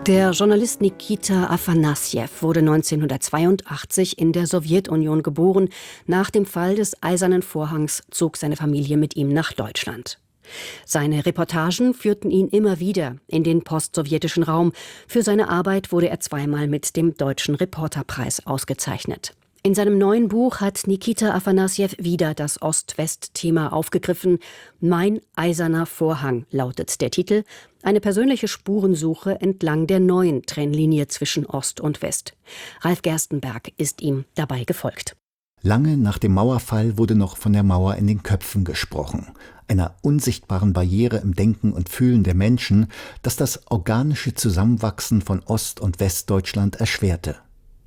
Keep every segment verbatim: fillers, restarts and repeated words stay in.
Der Journalist Nikita Afanassjew wurde neunzehnhundertzweiundachtzig in der Sowjetunion geboren. Nach dem Fall des Eisernen Vorhangs zog seine Familie mit ihm nach Deutschland. Seine Reportagen führten ihn immer wieder in den postsowjetischen Raum. Für seine Arbeit wurde er zweimal mit dem Deutschen Reporterpreis ausgezeichnet. In seinem neuen Buch hat Nikita Afanassjew wieder das Ost-West-Thema aufgegriffen. Mein eiserner Vorhang lautet der Titel. Eine persönliche Spurensuche entlang der neuen Trennlinie zwischen Ost und West. Ralf Gerstenberg ist ihm dabei gefolgt. Lange nach dem Mauerfall wurde noch von der Mauer in den Köpfen gesprochen, einer unsichtbaren Barriere im Denken und Fühlen der Menschen, das das organische Zusammenwachsen von Ost- und Westdeutschland erschwerte.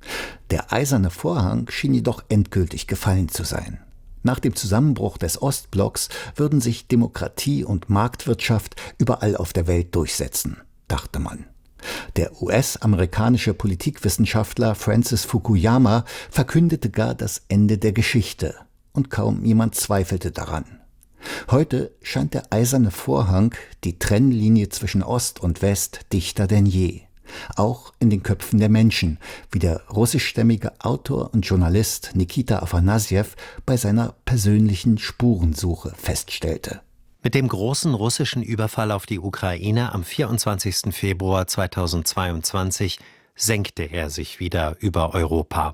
Der eiserne Vorhang schien jedoch endgültig gefallen zu sein. Nach dem Zusammenbruch des Ostblocks würden sich Demokratie und Marktwirtschaft überall auf der Welt durchsetzen, dachte man. Der U S-amerikanische Politikwissenschaftler Francis Fukuyama verkündete gar das Ende der Geschichte, und kaum jemand zweifelte daran. Heute scheint der eiserne Vorhang, die Trennlinie zwischen Ost und West, dichter denn je. Auch in den Köpfen der Menschen, wie der russischstämmige Autor und Journalist Nikita Afanassjew bei seiner persönlichen Spurensuche feststellte. Mit dem großen russischen Überfall auf die Ukraine am vierundzwanzigsten Februar zweitausendzweiundzwanzig senkte er sich wieder über Europa.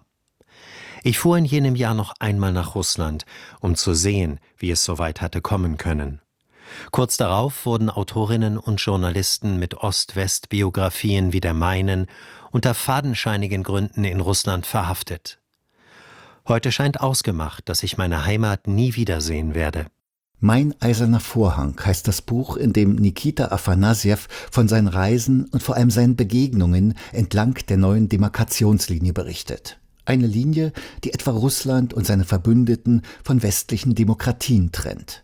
Ich fuhr in jenem Jahr noch einmal nach Russland, um zu sehen, wie es so weit hatte kommen können. Kurz darauf wurden Autorinnen und Journalisten mit Ost-West-Biografien wie der meinen unter fadenscheinigen Gründen in Russland verhaftet. Heute scheint ausgemacht, dass ich meine Heimat nie wiedersehen werde. Mein eiserner Vorhang heißt das Buch, in dem Nikita Afanassjew von seinen Reisen und vor allem seinen Begegnungen entlang der neuen Demarkationslinie berichtet. Eine Linie, die etwa Russland und seine Verbündeten von westlichen Demokratien trennt.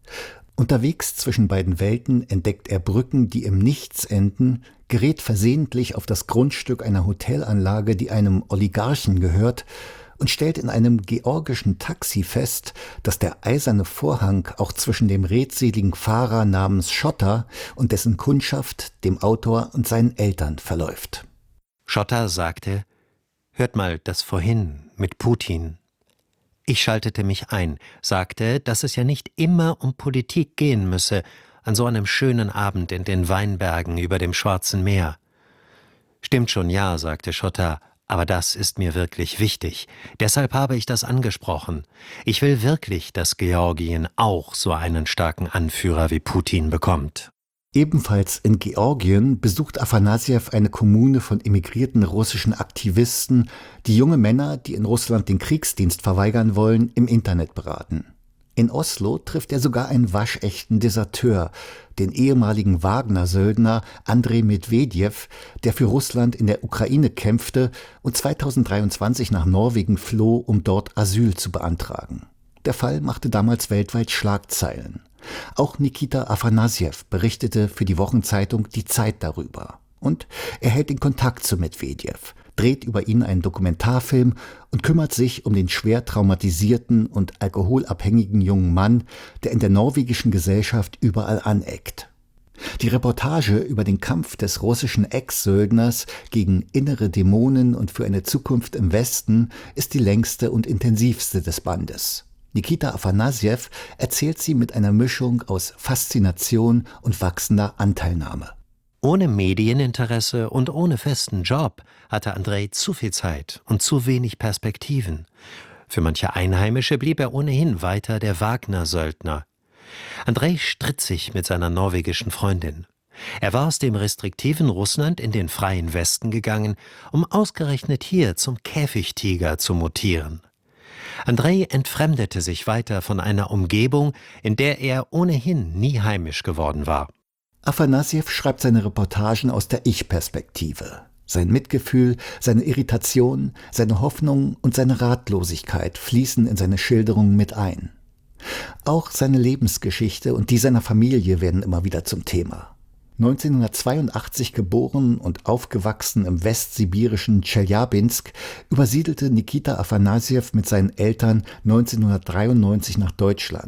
Unterwegs zwischen beiden Welten entdeckt er Brücken, die im Nichts enden, gerät versehentlich auf das Grundstück einer Hotelanlage, die einem Oligarchen gehört, und stellt in einem georgischen Taxi fest, dass der eiserne Vorhang auch zwischen dem redseligen Fahrer namens Schotter und dessen Kundschaft, dem Autor und seinen Eltern verläuft. Schotter sagte: »Hört mal, das vorhin mit Putin.« Ich schaltete mich ein, sagte, dass es ja nicht immer um Politik gehen müsse, an so einem schönen Abend in den Weinbergen über dem Schwarzen Meer. »Stimmt schon, ja«, sagte Schotter, »aber das ist mir wirklich wichtig. Deshalb habe ich das angesprochen. Ich will wirklich, dass Georgien auch so einen starken Anführer wie Putin bekommt.« Ebenfalls in Georgien besucht Afanassjew eine Kommune von emigrierten russischen Aktivisten, die junge Männer, die in Russland den Kriegsdienst verweigern wollen, im Internet beraten. In Oslo trifft er sogar einen waschechten Deserteur, den ehemaligen Wagner-Söldner Andrei Medwedew, der für Russland in der Ukraine kämpfte und zweitausenddreiundzwanzig nach Norwegen floh, um dort Asyl zu beantragen. Der Fall machte damals weltweit Schlagzeilen. Auch Nikita Afanassjew berichtete für die Wochenzeitung Die Zeit darüber. Und er hält den Kontakt zu Medwedew, dreht über ihn einen Dokumentarfilm und kümmert sich um den schwer traumatisierten und alkoholabhängigen jungen Mann, der in der norwegischen Gesellschaft überall aneckt. Die Reportage über den Kampf des russischen Ex-Söldners gegen innere Dämonen und für eine Zukunft im Westen ist die längste und intensivste des Bandes. Nikita Afanassjew erzählt sie mit einer Mischung aus Faszination und wachsender Anteilnahme. Ohne Medieninteresse und ohne festen Job hatte Andrei zu viel Zeit und zu wenig Perspektiven. Für manche Einheimische blieb er ohnehin weiter der Wagner-Söldner. Andrei stritt sich mit seiner norwegischen Freundin. Er war aus dem restriktiven Russland in den freien Westen gegangen, um ausgerechnet hier zum Käfigtiger zu mutieren. Andrei entfremdete sich weiter von einer Umgebung, in der er ohnehin nie heimisch geworden war. Afanassjew schreibt seine Reportagen aus der Ich-Perspektive. Sein Mitgefühl, seine Irritation, seine Hoffnung und seine Ratlosigkeit fließen in seine Schilderungen mit ein. Auch seine Lebensgeschichte und die seiner Familie werden immer wieder zum Thema. neunzehnhundertzweiundachtzig geboren und aufgewachsen im westsibirischen Tscheljabinsk, übersiedelte Nikita Afanassjew mit seinen Eltern neunzehnhundertdreiundneunzig nach Deutschland.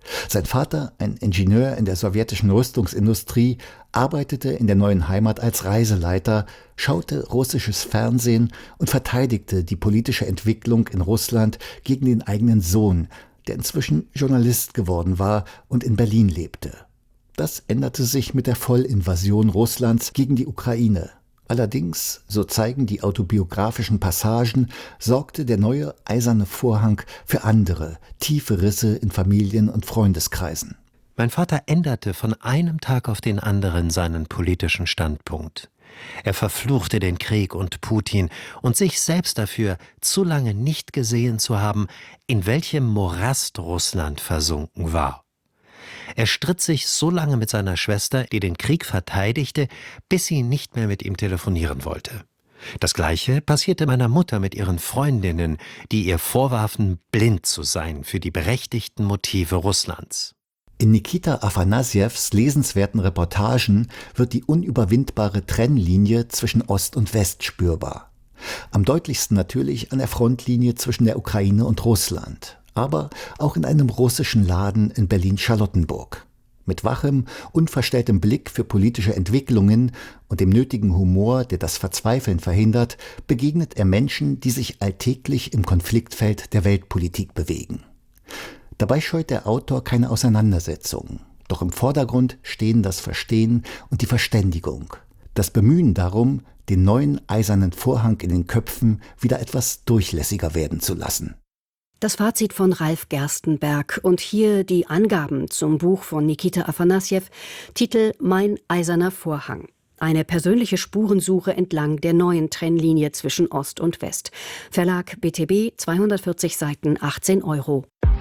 Sein Vater, ein Ingenieur in der sowjetischen Rüstungsindustrie, arbeitete in der neuen Heimat als Reiseleiter, schaute russisches Fernsehen und verteidigte die politische Entwicklung in Russland gegen den eigenen Sohn, der inzwischen Journalist geworden war und in Berlin lebte. Das änderte sich mit der Vollinvasion Russlands gegen die Ukraine. Allerdings, so zeigen die autobiografischen Passagen, sorgte der neue eiserne Vorhang für andere, tiefe Risse in Familien- und Freundeskreisen. Mein Vater änderte von einem Tag auf den anderen seinen politischen Standpunkt. Er verfluchte den Krieg und Putin und sich selbst dafür, zu lange nicht gesehen zu haben, in welchem Morast Russland versunken war. Er stritt sich so lange mit seiner Schwester, die den Krieg verteidigte, bis sie nicht mehr mit ihm telefonieren wollte. Das Gleiche passierte meiner Mutter mit ihren Freundinnen, die ihr vorwarfen, blind zu sein für die berechtigten Motive Russlands. In Nikita Afanasjews lesenswerten Reportagen wird die unüberwindbare Trennlinie zwischen Ost und West spürbar. Am deutlichsten natürlich an der Frontlinie zwischen der Ukraine und Russland, aber auch in einem russischen Laden in Berlin-Charlottenburg. Mit wachem, unverstelltem Blick für politische Entwicklungen und dem nötigen Humor, der das Verzweifeln verhindert, begegnet er Menschen, die sich alltäglich im Konfliktfeld der Weltpolitik bewegen. Dabei scheut der Autor keine Auseinandersetzung. Doch im Vordergrund stehen das Verstehen und die Verständigung. Das Bemühen darum, den neuen eisernen Vorhang in den Köpfen wieder etwas durchlässiger werden zu lassen. Das Fazit von Ralf Gerstenberg und hier die Angaben zum Buch von Nikita Afanasjew, Titel Mein eiserner Vorhang. Eine persönliche Spurensuche entlang der neuen Trennlinie zwischen Ost und West. Verlag B T B, zweihundertvierzig Seiten, achtzehn Euro.